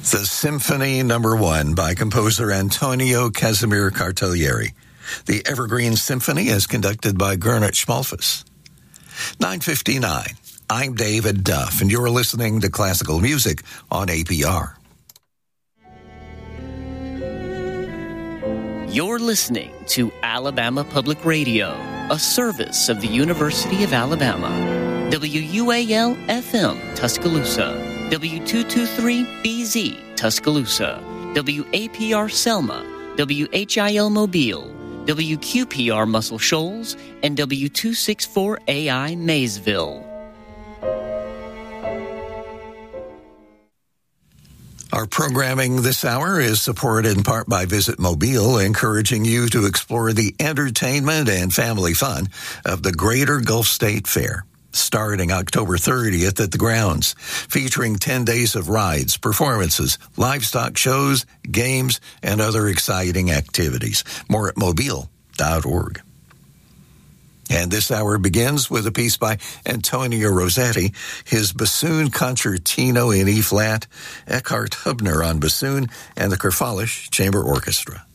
The Symphony No. 1 by composer Antonio Casimir Cartaglieri. The Evergreen Symphony is conducted by Gernot Schmalfuss. 9:59. I'm David Duff, and you're listening to Classical Music on APR. You're listening to Alabama Public Radio, a service of the University of Alabama. WUAL-FM, Tuscaloosa. W223BZ, Tuscaloosa. WAPR Selma. WHIL Mobile. WQPR Muscle Shoals. And W264AI Maysville. Our programming this hour is supported in part by Visit Mobile, encouraging you to explore the entertainment and family fun of the Greater Gulf State Fair, starting October 30th at the grounds, featuring 10 days of rides, performances, livestock shows, games, and other exciting activities. More at mobile.org. And this hour begins with a piece by Antonio Rossetti, his bassoon concertino in E-flat, Eckhart Hubner on bassoon, and the Kerfalisch Chamber Orchestra.